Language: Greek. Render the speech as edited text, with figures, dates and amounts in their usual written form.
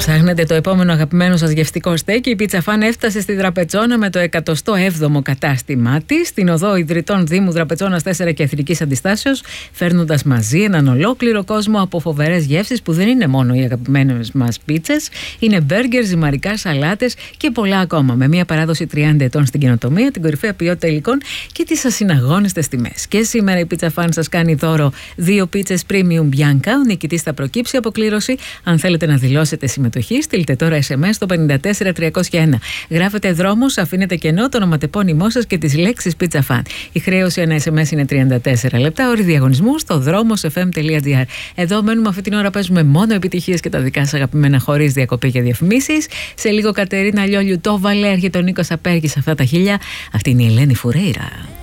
Ψάχνετε το επόμενο αγαπημένο σας γευστικό στέκι? Η Πίτσα Φαν έφτασε στη Δραπετσόνα με το 107ο κατάστημά της, στην οδό Ιδρυτών Δήμου Δραπετσόνας 4 και Εθνικής Αντιστάσεως, φέρνοντας μαζί έναν ολόκληρο κόσμο από φοβερές γεύσεις που δεν είναι μόνο οι αγαπημένες μας πίτσες, είναι μπέργκερ, ζυμαρικά, σαλάτες και πολλά ακόμα. Με μια παράδοση 30 ετών στην καινοτομία, την κορυφαία ποιότητα υλικών και τις ασυναγώνιστες τιμές. Και σήμερα η Πίτσα Φαν σας κάνει δώρο 2 πίτσες Premium Bianca. Ο νικητής θα προκύψει από κλήρωση. Αν θέλετε να δηλώσετε συμμετοχή, στείλτε τώρα SMS στο 54301. Γράφετε δρόμος, αφήνετε κενό, το ονοματεπώνυμό σας και τις λέξεις Pizza Fan. Η χρέωση ένα SMS είναι 34 λεπτά, όροι διαγωνισμού στο δρόμος.fm.gr. Εδώ μένουμε αυτή την ώρα, παίζουμε μόνο επιτυχίες και τα δικά σας αγαπημένα χωρίς διακοπή και διαφημίσεις. Σε λίγο Κατερίνα Λιόλιου το Βαλέ, έρχεται ο Νίκος Απέργης, αυτά τα χίλια. Αυτή είναι η Ελένη Φουρέιρα.